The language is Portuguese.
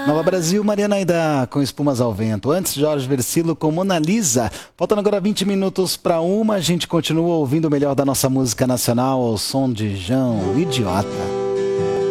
Nova Brasil, Mariana Aidar com Espumas ao Vento. Antes, Jorge Versilo com Mona Lisa. Faltando agora 20 minutos para uma, a gente continua ouvindo o melhor da nossa música nacional ao som de João Idiota.